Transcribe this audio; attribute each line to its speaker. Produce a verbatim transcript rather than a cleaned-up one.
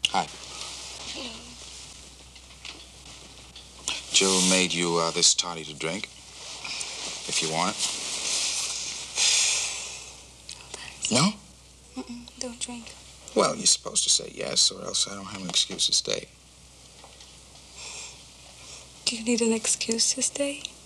Speaker 1: Hi.
Speaker 2: Hello.
Speaker 1: Joe made you uh, this toddy to drink, if you want. No?
Speaker 2: Mm-mm, don't drink.
Speaker 1: Well, you're supposed to say yes, or else I don't have an excuse to stay.
Speaker 2: Do you need an excuse to stay?